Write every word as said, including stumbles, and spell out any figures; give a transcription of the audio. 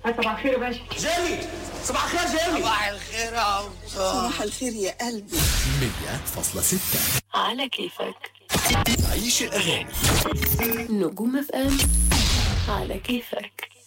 صباح الخير يا باشا. جيمي صباح الخير. جيمي صباح الخير يا صباح الخير يا قلبي. مية فاصلة ستة على كيفك. عيش الأغاني. نجوم اف ام على كيفك.